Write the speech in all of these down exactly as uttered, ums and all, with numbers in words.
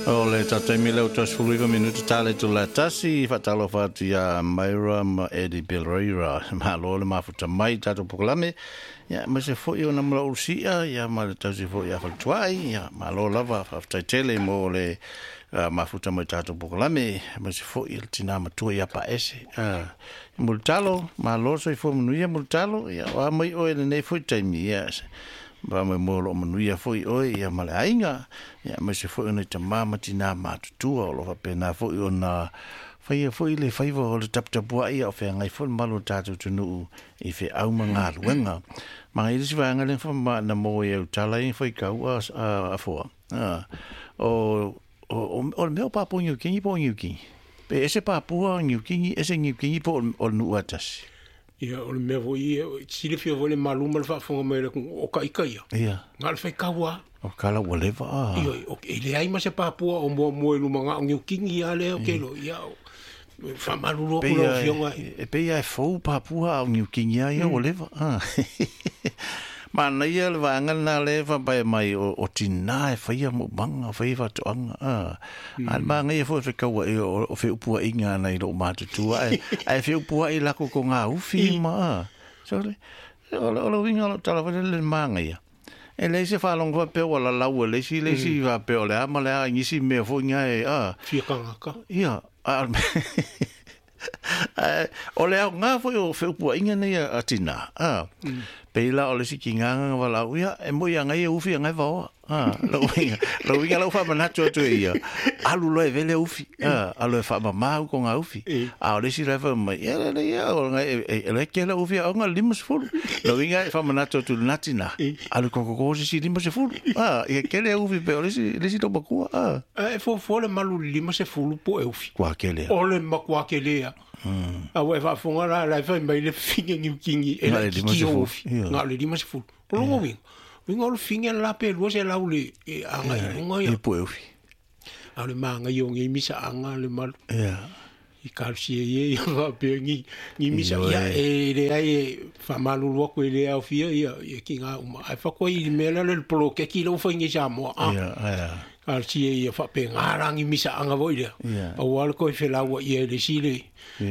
O le tatemi leo tasfuluiva minuta tale tu la tasi fatalo fatu ya Myra ma Eddie Belreira ma lo le mafuta mai tato poklame ya ma se fo yo na mla usia ya ma le tasi fo ya faltuai ya ma lo lava fafta tele mo le uh, mafuta mai tato poklame ma se fo il tina ma tu ya pa ese uh, multalo ma lo so fo mnuia multalo ya wa mai o le nei fo taimi ya ba me mo lo manuia foi oi ya mala ainga ya me se foi ona tamama tina matu o lo fa pena foi ona fai foi le fai vo le tap tap wa ia fe ngai fo malo tatu tunu i fe au manga luenga ma i si va ngale fa ma na mo ia tala i foi ka wa a fo a o o o meu papo nyu kingi po nyu kingi pe ese papo nyu kingi ese nyu kingi po o nu atas. Ia, o le mea vo i, sile fia vo le maluma le whaafonga mai le kung o kai kai. Ia. Ngā le whai kaua. O kala walewa. Ah. Ia, o e le ai ma se pāpua o mua mua iluma ngā o ngiu kingi a leo kelo. Ia, o whamaruro o lau fionga. E pe ia e fau pāpua o ngiu kingi a ia walewa. Ah. Mana ia le vanga na le fa pai mai o, o tina e faia mo banga fai fa toanga ah an manga ia fo fe ka o o fe upua inga na i lo matu tua ai ai fe upua i la ko ko nga ufi ma so le o lo vinga lo tala fa le manga ia e le se fa long fa pe o la la o le si le si va pe o le ama le ngi si me fo nga e ah fi ka ka ia o le nga fo o fe upua inga na ia atina ah Pela o le sikinganga wala uia e mo ia ngai ufi ngai va ah lo winga lo winga lo fa manacho to ia alu lo e vele ufi ah alu fa mama ko nga ufi a o le si refa mai ia le ia o ngai e le ke la ufi o nga limus ful lo winga fa manacho to natina alu ko ko si limus ful ah e ke le ufi pe o le si le si to bakua ah e fo fo le malu limus ful po e ufi kwa ke le o le ma kwa ke le a we fa fonga la la fa mai le finga ngiu kingi e le ki ufi nga le limus ful o lo winga Winga o finga la pe lo se la ule e anga nga e po ufi. Ale manga yo ngi misa anga le mal. Ja. I kalsi e e va pe ngi ngi misa ya e le ai fa malu lo ko le au fia ya e kinga uma ai fa ko i mela le pro ke ki lo fa ngi ja mo. Ja, ja. Kalsi e fa pe ngara ngi misa anga vo ile. Pa wal ko fe la wa ye le sile.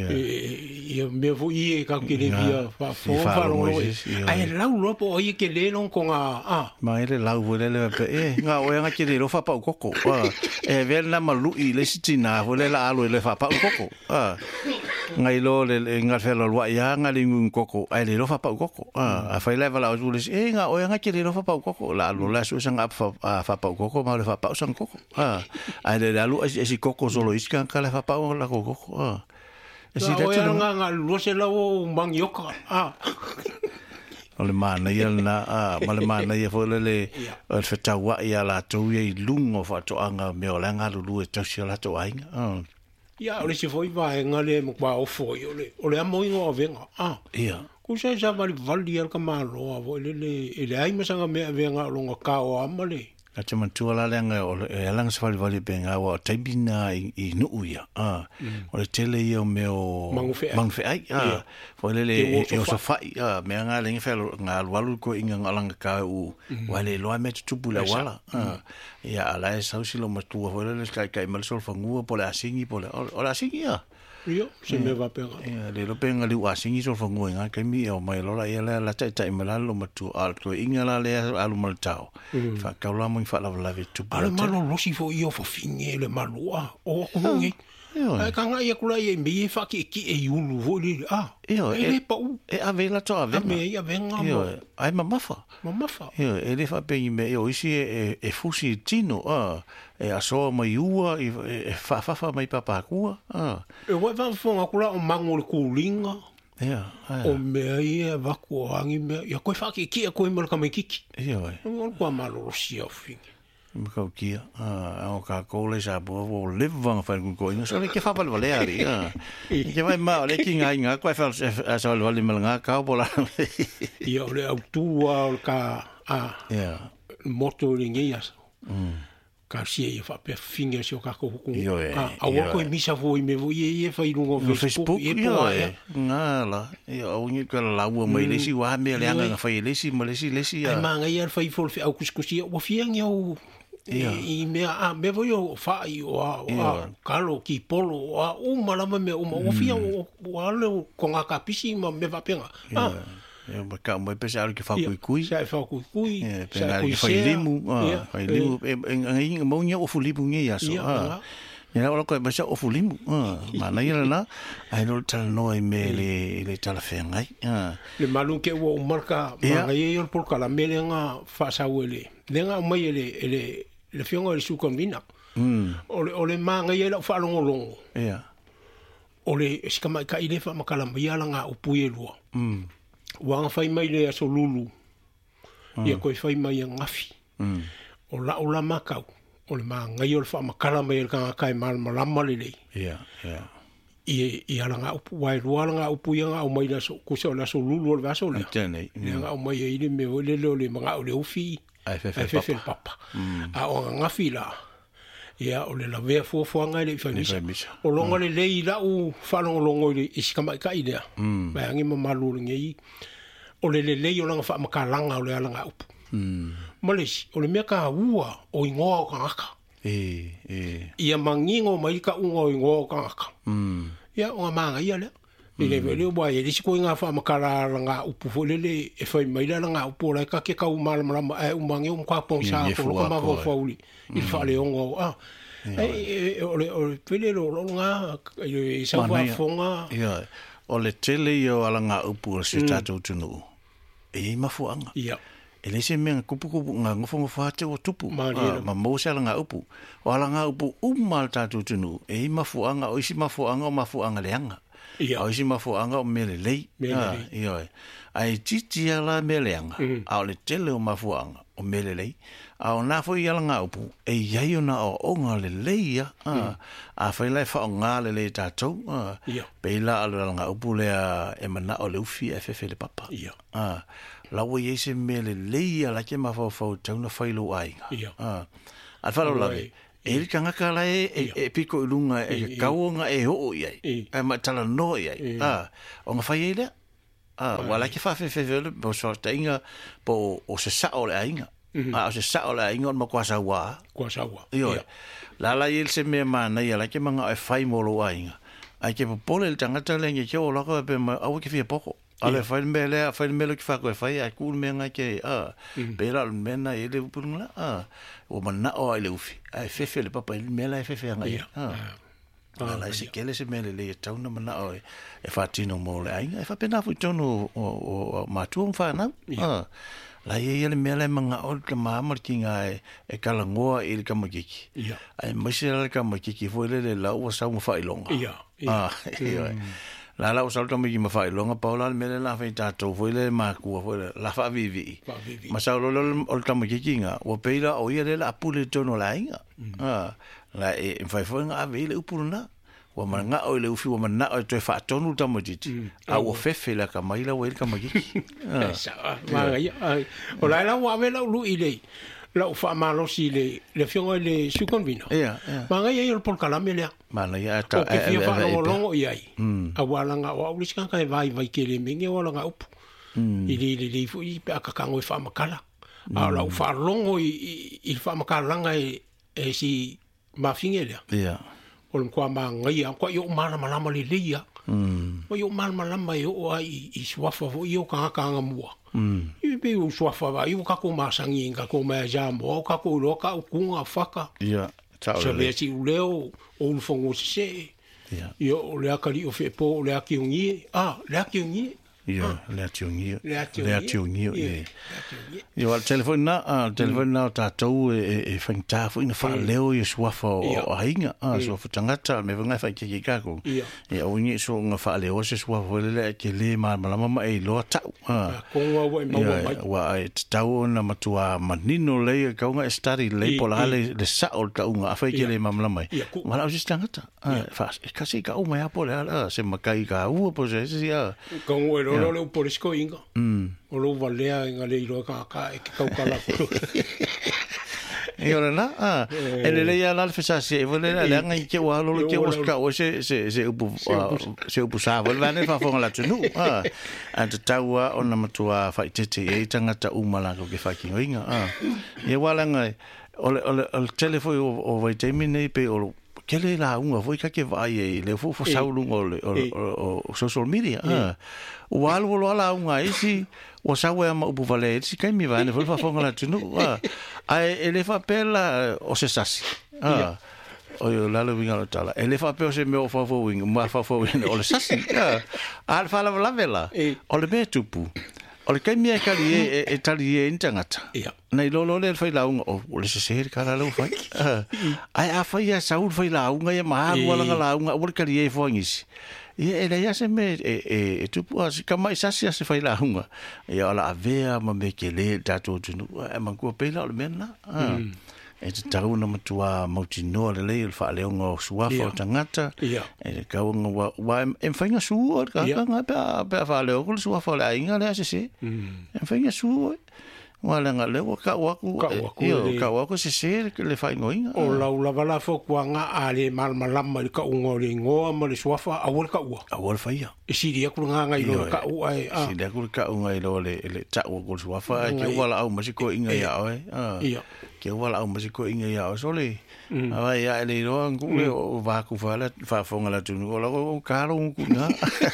E me vo i ka ke le via fa fo fa lo ai la lo po i ke le non con a ah ma ele la vo le pe e nga o nga ke le lo fa pa koko ah e ver na malu i le sitina vo le la alo le fa pa koko ah ngai lo le nga fe lo wa ya nga le ngun koko ai le lo fa pa koko ah a fa le va la o le e nga o nga ke le lo fa pa koko la lo la so sanga fa fa pa koko ma le fa pa sang koko ah ai le la lo e si koko solo iskan ka le fa pa la koko ah Si da tino nga nga lo se la o mangioka ah o le mana ia na ah ma le mana ia fo le le o fe tawa ia la to ia lungo fa to anga me o langa lu e to sia la to ainga ah ia o le se foi va nga le mo ba o foi o le o le amo ingo venga ah ia ku se ja vali vali al kamalo o le le le ai ma sanga me venga longa ka o amale a te matua la lenga o e langa se vali vali benga o taibina i nu uia ah o le tele ia o meo mangfe ai ah fo le le e o safai ah me nga lenga fe nga walu ko inga langa ka u wale lo me tu bula wala ah ia ala e sausi lo matua fo le kai kai mal sol fangu po le asingi po le o la asingi ah Io, se me va penga. Ia, le lo penga li wasingi so fangu nga kai mi o mai lo la ia la tai tai mala lo matu al ko inga la le alu mal tau. Fa ka la mo fa la la vi tu. Ale malo lo si fo io fo finge le malo ah. O ngi. Ai ka nga ia kula ia mi fa ki ki e ulu vo li ah. Io, e pa u. E ave la to ave. Me ia venga. Io, ai mamafa. Mamafa. Io, e le fa pe me io isi e e fusi tino ah. E a soa mai ua e fa fa fa mai papa kua ah e wa va fonga kula o mangol kulinga ia o me ia va ko angi me ia ko fa ki ki ko mo ka me kiki ia o ko malo sia fin me ka ki ah o ka ko le sa bo o live van fa ko ina so le ke fa pa le ari ah ke vai ma le ki nga nga ko fa sa le vale nga ka bola ia le autua o ka ah ia moto ringias mm ka sia ia fa pe finga si o ka ko ko ah a wa ko mi sa vo me vo ie fa i lungo Facebook e po nga la ia o ni ka la wa mai le si wa me le nga fa le si mo le si le si ai manga ia fa i fol au kuskusi o fiang ia o I mea a me voi o whai o a kalo ki polo o a umalama me uma o fia o ale o konga ka pisi ma me vapenga. Ya ma ka mo pese ala ki whakui kui. Sa e whakui kui. Sa e whai limu. Whai limu. E inga maunia o fulimu ngi aso. Ya ora ko basa o fulimu. Ma na ira na ai no tala no me le le tala fengai. Le malu ke o marka ma ye yo por kala mele nga fa sa wele. Lenga mai ele ele le fionga le su convina. Mm. Ole ole manga ye la fa longo longo. Ya. Ole skama ka ile fa makala mai la nga upuye lua. Mm. Wanga fai mai le aso lulu. Ia ko fai mai ngafi. Mm. Ola ola makau. O le maa ngai o le wha makala mai e kanga kai maa malama le lei. Ia, ia. I i ala ngā upu, wai rua ala ngā upu ia ngā o mai naso, kusa o naso lulu o le vaso lea. Tēnei. Ia ngā o mai e ine me o le leo le mga o le ufi. Ai fefe papa. A o ngā ngafi la. Ia o le la vea fuafua ngai le i whai misa. O longa le lei la u whanongo longo i le isikama i kai lea. Mai angi ma malu le ngei. O le le lei o langa wha makalanga o le ala ngā upu. Malesi, o le mea ka ua o ingoa o kangaka. E, e. Ia mangingo mai ka unga o ingoa o kangaka. Mm. Ia o ngā maanga ia lea. I le leo bua e risi ko inga wha makara ngā upu fo lele e whai maila ngā upu o lai ka ke ka umara marama e umangi o mkwa pongsa ko loka mawa whauli. I le wha le onga o ah. O le pele lo lo ngā i sa wha fonga. Ia, o le tele i o ala ngā upu o se tātou tunu. E mafuanga. Ia. E le se mea kupu kupu ngā ngofo ngofo hate o tupu. Ma mose ala ngā upu. O ala ngā upu umal tātou tunu. E i mafuanga, o isi mafuanga o mafuanga leanga. O isi mafuanga o mele lei. Mele lei. Ai titi ala mele leanga. A o le tele o mafuanga o mele lei. A o nā fo i ala ngā upu. E iai o na o onga le lei ia. A whai lai wha o ngā le lei tātou. Peila ala ngā upu lea e mana o le ufi e whewhe le papa. Lawa ye se mele leia la ke ma fo fo tauna failo ainga. Ah. Al falo la. E ri kanga kala e e piko lunga e kaunga e ho ia. E ma tala no ia. Ah. O nga fai ele. Ah, wala ke fa fe fe fe bo so tainga po o se sa o le ainga. Ah, o se sa o le ainga ma kwasa wa. Kwasa wa. Yo. La la ye se me mana ia la ke manga e fai mo lo ainga. Ai ke po pole le tangata le nge ke o la ko pe ma au ke fi poko. Ale fai mele, fai mele ki whako e whai, ai kūr mea ngai ke, ah, pera al mena e le upurunga, ah, o mana o ai le ufi, ai whewhe le papa, e mele ai whewhe ngai, ah, ala e se kele se mele le e tauna mana o e whatino mo le ainga, e whapena fu i tono o mātua mwhanau, ah, la e ele mele manga o le maamar ki ngā e kalangoa e le kamakiki, ai maise le kamakiki, fo ele le lau wa sau mwhai longa, ah, ia, la la usal to mi ma fai longa paula me la fa tato foi le ma ku foi la fa vivi ma sa lo o tamo kinga o peila o ia la pule tono la inga ah la e fai foi nga ave le upuna o ma nga o le ufi o ma na o to fa tonu tamo titi a o fefe la ka mai la o el ka magi sa ma ia o la la o ave la lu ile la o fa malo si le le fionga le su convino ia ma nga ia por kalame le mana ia ta e e e longo ia a wala nga o ulis kan kai vai vai kele mingi wala nga up i li li li fu i pa ka kango fa makala a la fa longo i i fa makala nga e si ma fingela ia o kwa ma nga ia kwa yo mala mala mali li ia o yo mala mala mai o ai i swafa vo yo ka ka nga mua i be o swafa va i ka ko ma sangi ka ko ma jambo o ka ko lo ka ku nga faka ia so le si leo o un fongo se yo le akali o fe po le akiungi ah le akiungi ia le akiungi le akiungi e yo al telefone na al telefone na ta to e fanta fo ina fa leo yo swafa o ainga ah so fa tangata me venga fa ki ka ko e o ni so nga fa leo se swafa le ke le ma ma ma e lo ta ah ko wa wa ma wa e tau na matua manino le ka nga stari le pola le le sa o ta unga fa ke le ma ma mai ma la just tangata ah fa ka se ka o ma po le se ma kai ka u po se ya ko o lo lo por esco inga o lo valea en ale iro ka ka e ka ka la e ora na ah ele le ya la fesa se e vole la nga ke wa lo ke wa ka o se se se upu se upu sa vol vane fa fonga la tunu ah anta taua ona matua fa tete e tanga ta umala ko ke fa ki inga ah e wala nga ole ole ole telefoi o o vai temi nei pe o kele la unga foi ka ke vai e le fo fo saulu o o social media ah o algo lo la unga isi o sawe ma upu vale si kai mi va ne foi fa fonga la tunu ah ai ele fa pela o se sasi ah o yo la lo vinga lo tala ele fa pe o se me o fa fo winga ma fa fo winga o le sasi ah al fa la la vela o le me tupu o le kai mia kali e e tali e intangata nei lolo le fai la unga o le se se kala lo fai ai a fai a saul fai la unga e ma wala la unga o le kali e fo ngisi e ele ya se me e e tu as ka mai sasi se fai la unga e ala avea ma me ke le tato tunu e ma ko pe la le mena e te tau na matua mauti noa le le fa le ngo suafa o tangata e ka nga wa wa em fainga su o ka ka nga pa pa fa le o suafa le inga le se se em fainga su wala nga le ka wa ku yo ka wa ku se se le fa ngoinga o la la bala fo kwa nga ale mal malam ka ungo le ngo ma le suafa a wol ka wa a wol fa ya e si dia ku nga nga i lo ka u ai si dia ku ka unga i lo le le ta wa ku suafa ke wala au ma si ko inga ya ai ah ke wala au ma si ko inga ya so le ava ya le ro ku le o va ku fa la fa fonga la tu o la o ka ro ku nga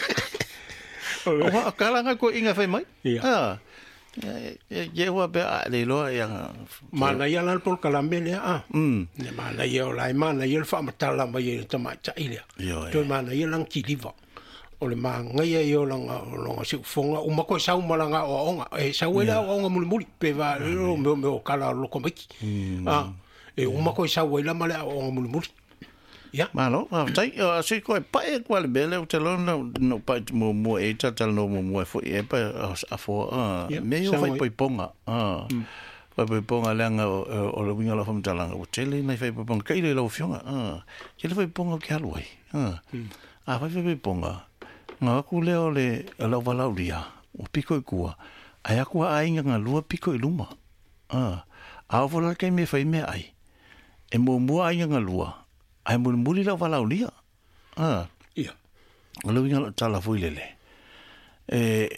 o ka la nga ko inga fa mai ah ye wa be le lo ya mana ya la por calambele ah ne mana ya la mana ya fa matala ma ye tama cha ile to mana ya lang ki liva o le manga ya yo lang lo si fonga o mako sa malanga o onga e sa wela o onga muli muli pe va lo me me o kala lo komeki ah e o mako sa wela male o onga muli muli ya malo ma tai se ko pa e qual bele o telo no no pa mo mo e tata no mo mo fo e pa a fo ah me yo fai poi ponga ah pa poi ponga langa o lo vinga la fam talanga o tele nei fai poi ponga kai le lo fionga ah ke le fai ponga ke aloi ah ah fai fai ponga nga ku le o le la vala ulia o piko i kua ai aku ai nga lua piko i luma ah a vola kai me fai me ai e mo mo ai nga lua ai mo muri la vala ulia ah ia o lo vinga tala foi lele e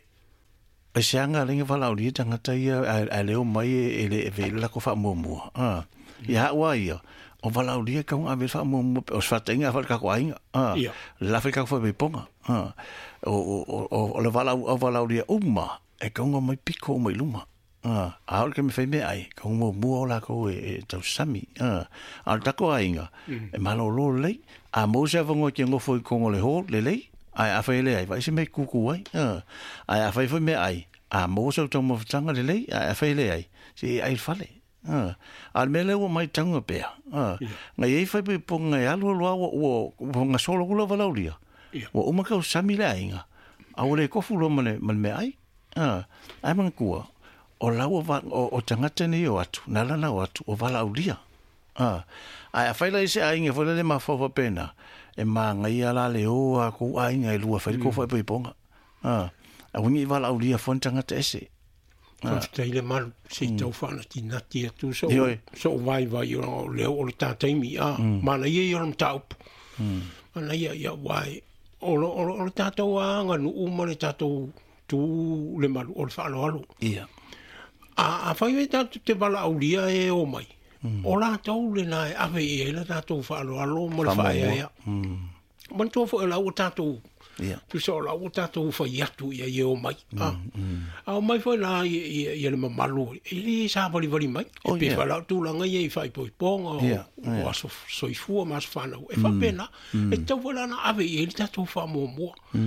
e sianga le vala ulia tanga tai a leo mai e le ve la ko fa mo mo ah ia wa ia o vala ulia ka un ave fa mo mo o fa tenga fa ka ko ai ah la fa ka foi be ponga ah o o o le vala o vala ulia uma e ka un mai piko mai luma ah a o ke me fai me ai ka un mo mo la ko e tau sami ah al ta ko ainga e malo lo le a mo se va ngo ke ngo foi ko le ho le le ai a fai le ai vai se me ku ku ai ah ai a fai foi me ai a mo se to mo tanga le le a fai le ai si ai fale ah al mele o mai tanga pe ah ngai ai fai pe ponga ya lo lo o o nga solo ku lo vala ulia o uma ka sami le ainga a o le ko fu lo mane me ai ah ai man ku o lawa va o tangata ni o atu nala na o atu o vala ulia ah ai a faila ise ai nge fole le ma fo pena e ma ngai ala le o a ku ai ngai lua fa ko fa pe ponga ah a wingi vala ulia fo tangata ese ah tele mal si tau fa na tina tia tu so so vai vai o le o le tata mi ah ma na ye yo mta up na ye ya vai o lo o le tata wa nga nu uma le tata tu le mal o fa lo alo ia a a fai tanto te vala aulia e o mai o la tau le na a ve e la tato fa lo alo mo le fa ia man to fo la o tato ia tu so la o tato fa ia tu ia e o mai a a mai foi la ia le malu e sa vali vali mai e pe fa la tu la ngai e fai poi ponga o so so i fu mas fa no e fa pena e tau vola na ave e tato fa mo mo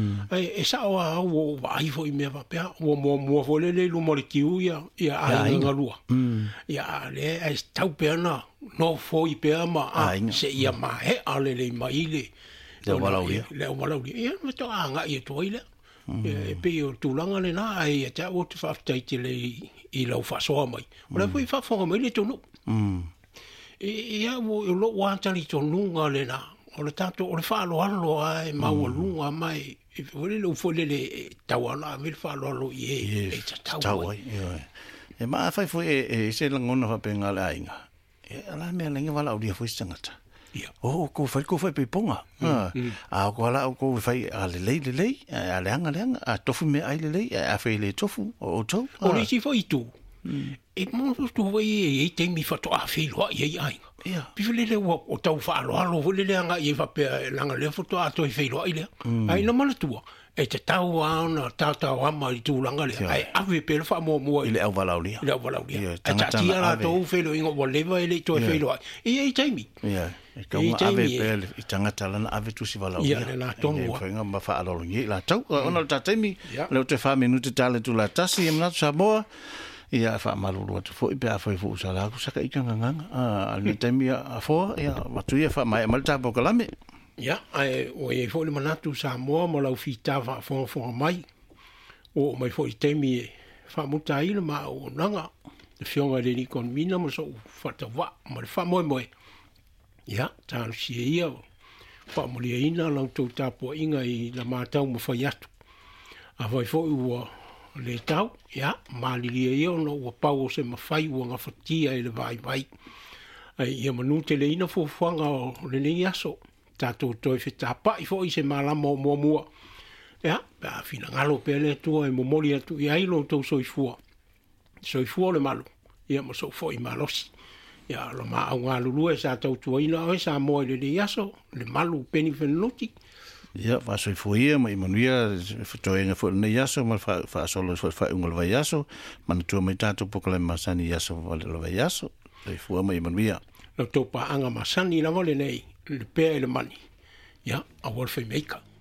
e sa o o vai foi me va pe o mo mo vole le lu mo le kiu ia ia a nga lua ia le e tau pena no foi pe ma se ia ma he ale le mai le le wala ulia le wala ulia ia me to anga i to ile e pe o tulanga le na ai ta o te fa tai te le i lo fa so mai o le foi fa fo mai le to no e ia o lo wa tali to lunga le na o le tato o le fa lo alo ai ma o lunga mai e vole lo fo le tawala me fa lo lo ye e tawa e ma fa foi e se langona fa penga la inga e ala me lenga wala ulia foi stangata oh ko fai ko fai pe ponga a ko la ko fai a le le le a le anga le anga a tofu me ai le le a fai le tofu o to o le si foi tu e mo tu vai e te mi fa to a fi lo ye ai ia pi le le o tau fa lo lo le le anga ye fa pe langa le foto a to fi lo ile ai no mal tu e te tau ana tata wa mai tu langa le ai ave pe fa mo mo ile au valaulia ile au valaulia a ta ti ala to fe lo ingo wo leva ile to fe lo e e te mi ia e ka mo ave pe i tanga tala na ave tu si valaulia ia na to mo fa nga ma fa alo ngi la tau ona ta te mi le te fa minuti tale tu la tasi em na sa boa ia fa malulu atu fo ipe afo fo usala ku saka ikanga nganga a ni temi a fo ia matu ia fa mai malta po kalame ia ai o e fo le manatu sa mo mo la fita fa fo fo mai o mai fo temi fa muta ile ma o nanga de fionga de ni kon mina mo so fa ta wa mo fa mo mo ia ta si ia fa mo le ina la to ta po inga i la mata mo fa yatu a vai fo u le tau, ia, malilia ia ono ua pau o se mawhai ua ngā whatia e le vai vai. Ai, ia manu te le ina fuafuanga o le nei aso. Tātou toi whetā pai fo i se malama o mua mua. Ia, pā whina ngalo pēr le tua e momoli atu i ailo tau soifua. Soifua le malu. Ia, ma so fo i malosi. Ia, lo ma au ngā lulua e sa tau tua ina o e sa moe le nei aso. Le malu peni whenuti. ia fa so fuia mai manuia to enga fo nei aso ma fa fa solo fa fa un vai aso man tu mai tato pokole masani aso vale lo vai aso e fu mai manuia no to pa anga masani la vole nei le pe le mani ia a wolf maker